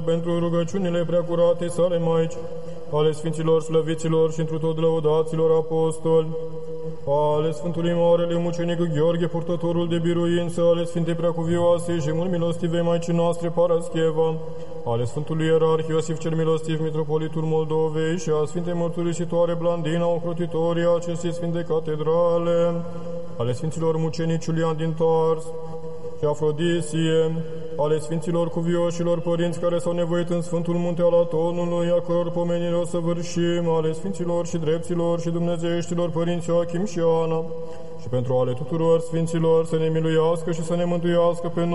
pentru rugăciunile preacurate sale Maici, ale Sfinților Slăviților și întru tot lăudaților apostoli, ale Sfântului Marele Mucenic Gheorghe, purtătorul de biruință, ale Sfintei Preacuvioase și mult milostivei Maicii noastre Parascheva, ale Sfântului Ierarh Iosif cel Milostiv, Mitropolitul Moldovei și a Sfintei Mărturisitoare Blandina, ocrotitorii acestei Sfinte Catedrale, ale Sfinților Mucenici Iulian din Tars și Afrodisie, ale Sfinților Cuvioșilor Părinți care s-au nevoit în Sfântul Munte al Atonului, a căror pomenire o săvârșim, ale Sfinților și Drepților și Dumnezeieștilor Părinți Ioachim și Ana, și pentru ale tuturor Sfinților să ne miluiască și să ne mântuiască pe noi,